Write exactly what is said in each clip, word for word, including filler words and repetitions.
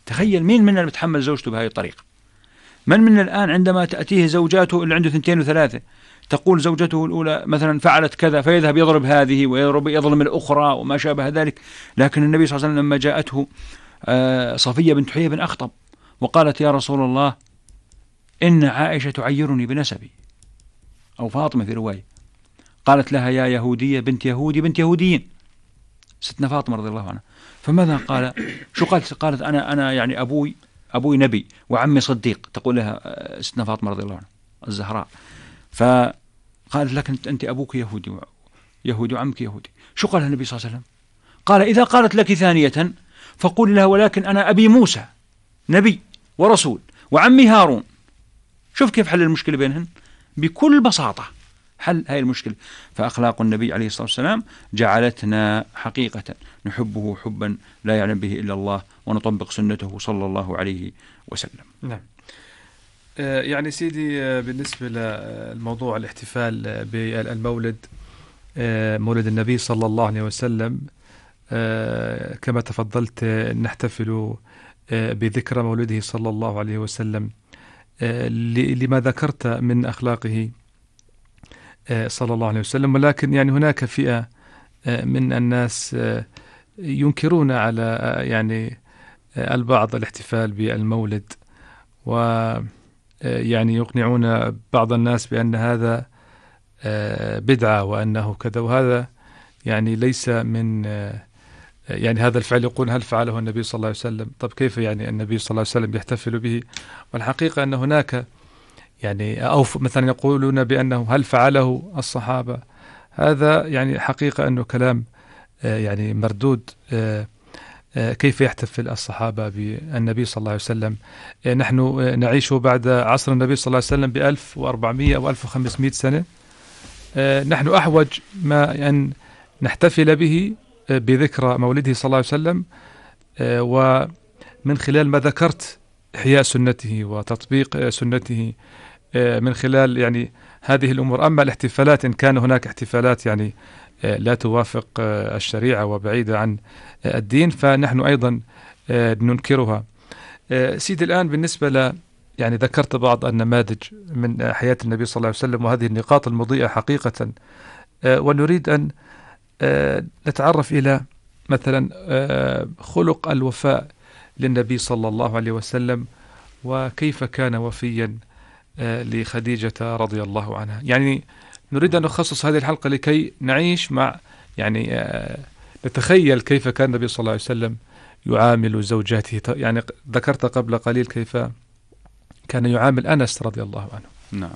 تخيل مين منا بتحمل زوجته بهذه الطريقة؟ من منا الآن عندما تأتيه زوجاته اللي عنده ثنتين وثلاثة تقول زوجته الأولى مثلا فعلت كذا فيذهب يضرب هذه ويضرب يظلم الأخرى وما شابه ذلك. لكن النبي صلى الله عليه وسلم لما جاءته صفية بنت حيي بن أخطب وقالت يا رسول الله إن عائشة تعيرني بنسبي، أو فاطمة في رواية، قالت لها يا يهودية بنت يهودي بنت يهوديين، ستنا فاطمة رضي الله عنها. فماذا قال؟ شو قالت؟ قالت أنا أنا يعني أبوي أبوي نبي وعمي صديق، تقول لها ستنا فاطمة رضي الله عنها الزهراء. فقالت لك أنت أنت أبوك يهودي يهودي وعمك يهودي. شو قال النبي صلى الله عليه وسلم؟ قال إذا قالت لك ثانية فقول لها ولكن أنا أبي موسى نبي ورسول وعمي هارون. شوف كيف حل المشكلة بينهن بكل بساطة، حل هاي المشكلة. فأخلاق النبي عليه الصلاة والسلام جعلتنا حقيقة نحبه حبا لا يعلم به إلا الله ونطبق سنته صلى الله عليه وسلم. نعم. آه يعني سيدي، آه بالنسبة للموضوع الاحتفال بالمولد، آه مولد النبي صلى الله عليه وسلم، آه كما تفضلت آه نحتفل آه بذكرى مولده صلى الله عليه وسلم آه لما ذكرت من أخلاقه آه صلى الله عليه وسلم. ولكن يعني هناك فئة آه من الناس آه ينكرون على آه يعني آه البعض الاحتفال بالمولد، و يعني يقنعون بعض الناس بأن هذا بدعة وأنه كذا، وهذا يعني ليس من يعني هذا الفعل يقول هل فعله النبي صلى الله عليه وسلم؟ طب كيف يعني النبي صلى الله عليه وسلم يحتفل به؟ والحقيقة أن هناك يعني أو مثلا يقولون بأنه هل فعله الصحابة؟ هذا يعني حقيقة أنه كلام يعني مردود. كيف يحتفل الصحابة بالنبي صلى الله عليه وسلم؟ نحن نعيش بعد عصر النبي صلى الله عليه وسلم بألف وأربعمائة أو ألف وخمسمائة سنة. نحن أحوج ما أن نحتفل به بذكرى مولده صلى الله عليه وسلم، ومن خلال ما ذكرت إحياء سنته وتطبيق سنته من خلال يعني هذه الأمور. أما الاحتفالات إن كان هناك احتفالات يعني لا توافق الشريعة وبعيدة عن الدين فنحن أيضا ننكرها. سيدي، الآن بالنسبة ل يعني ذكرت بعض النماذج من حياة النبي صلى الله عليه وسلم وهذه النقاط المضيئة حقيقة، ونريد أن نتعرف إلى مثلا خلق الوفاء للنبي صلى الله عليه وسلم، وكيف كان وفيا لخديجة رضي الله عنها. يعني نريد أن نخصص هذه الحلقة لكي نعيش مع يعني نتخيل كيف كان النبي صلى الله عليه وسلم يعامل زوجاته. يعني ذكرت قبل قليل كيف كان يعامل أنس رضي الله عنه. نعم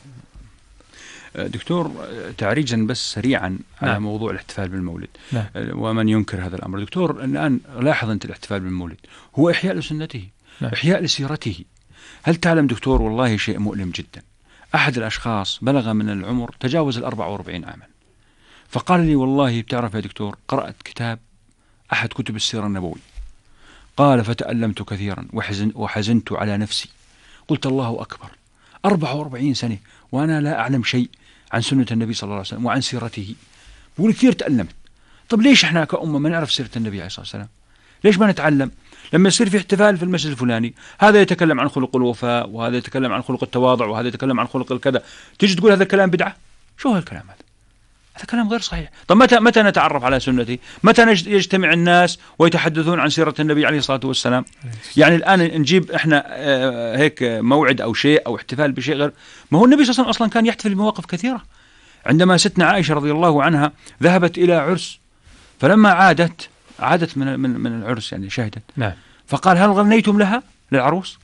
دكتور، تعريجا بس سريعا على نعم. موضوع الاحتفال بالمولد. نعم. ومن ينكر هذا الأمر دكتور، الآن لاحظ أنت الاحتفال بالمولد هو إحياء لسنته. نعم. إحياء لسيرته. هل تعلم دكتور والله شيء مؤلم جدا، أحد الأشخاص بلغ من العمر تجاوز الأربع وأربعين عاما، فقال لي والله بتعرف يا دكتور قرأت كتاب أحد كتب السيرة النبوي، قال فتألمت كثيرا وحزن وحزنت على نفسي، قلت الله أكبر، أربع وأربعين سنة وأنا لا أعلم شيء عن سنة النبي صلى الله عليه وسلم وعن سيرته. بقول كثير تألمت. طب ليش إحنا كأمة ما نعرف سيرة النبي عليه الصلاة والسلام؟ ليش ما نتعلم؟ لما يصير في احتفال في المسجد الفلاني، هذا يتكلم عن خلق الوفاء وهذا يتكلم عن خلق التواضع وهذا يتكلم عن خلق الكذا، تيجي تقول هذا الكلام بدعة؟ شو هالكلام هذا؟ هذا كلام غير صحيح. طب متى متى نتعرف على سنته؟ متى يجتمع الناس ويتحدثون عن سيرة النبي عليه الصلاة والسلام؟ يعني الآن نجيب إحنا هيك موعد أو شيء أو احتفال بشيء غير، ما هو النبي صلى الله عليه وسلم أصلا كان يحتفل بمواقف كثيرة. عندما ستنا عائشة رضي الله عنها ذهبت إلى عرس، فلما عادت عادت من من من العرس يعني شهدت. نعم. فقال هل غنيتم لها للعروس؟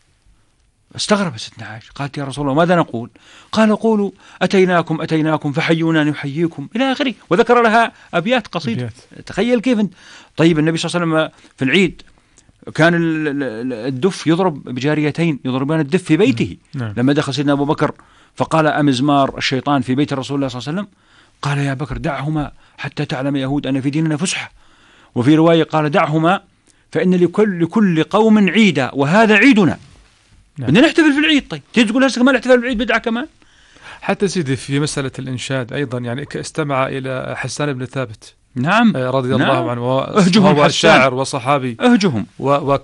استغرب ستنا عائشة، قالت يا رسول الله ماذا نقول؟ قال قولوا أتيناكم أتيناكم فحيونا نحييكم إلى آخره، وذكر لها أبيات قصيدة. تخيل كيف انت. طيب النبي صلى الله عليه وسلم في العيد كان الدف يضرب بجاريتين يضربان الدف في بيته. نعم. لما دخل سيدنا أبو بكر فقال أمزمار الشيطان في بيت الرسول الله صلى الله عليه وسلم، قال يا بكر دعهما حتى تعلم يهود أن في ديننا فسحة. وفي رواية قال دعهما فإن لكل, لكل قوم عيدا وهذا عيدنا. نعم. بدنا نحتفل في العيد. طيب تيجي تقول هسه كمان الاحتفال بالعيد بدعة كمان؟ حتى سيدي في مسألة الإنشاد أيضا يعني استمع إلى حسان بن ثابت. نعم. رضي الله نعم. عنه، وهو الشاعر وصحابي. أهجهم. و